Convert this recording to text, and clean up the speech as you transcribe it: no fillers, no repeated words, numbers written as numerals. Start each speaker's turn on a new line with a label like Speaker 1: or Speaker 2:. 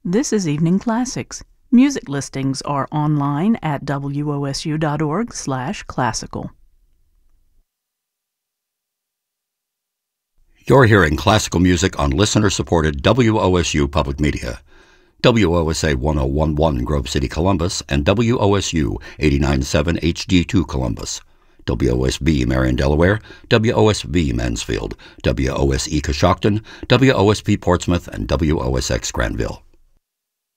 Speaker 1: This is Evening Classics. Music listings are online at wosu.org/classical.
Speaker 2: You're hearing classical music on listener-supported WOSU Public Media. WOSA 1011 Grove City, Columbus, and WOSU 89.7 HD2 Columbus. WOSB Marion, Delaware, WOSV Mansfield, WOSE Coshocton, WOSP Portsmouth, and WOSX Granville.